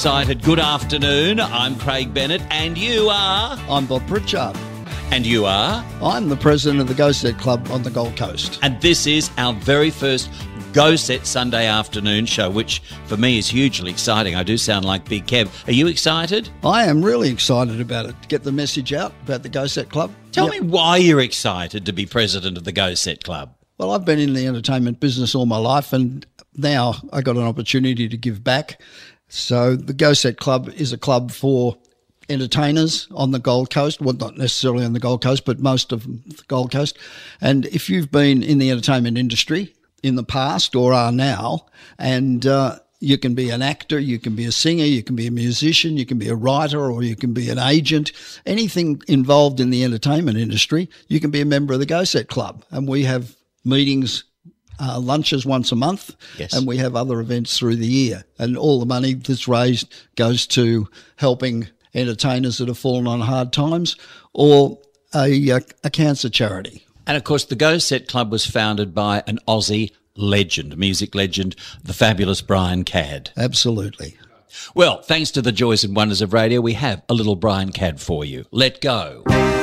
Excited. Good afternoon. I'm Craig Bennett, and you are? I'm Bob Pritchard. And you are? I'm the president of the Go Set Club on the Gold Coast. And this is our very first Go Set Sunday afternoon show, which for me is hugely exciting. I do sound like Big Kev. Are you excited? I am really excited about it, to get the message out about the Go Set Club. Tell me why you're excited to be president of the Go Set Club. Well, I've been in the entertainment business all my life, and now I got an opportunity to give back. So the Go Set Club is a club for entertainers on the Gold Coast. Well, not necessarily on the Gold Coast, but most of the Gold Coast. And if you've been in the entertainment industry in the past or are now, and you can be an actor, you can be a singer, you can be a musician, you can be a writer, or you can be an agent, anything involved in the entertainment industry, you can be a member of the Go Set Club. And we have meetings, lunches once a month, yes, and we have other events through the year. And all the money that's raised goes to helping entertainers that have fallen on hard times or a cancer charity. And of course, the Go Set Club was founded by an Aussie legend, music legend, the fabulous Brian Cadd. Absolutely. Well, thanks to the joys and wonders of radio, we have a little Brian Cadd for you. Let go.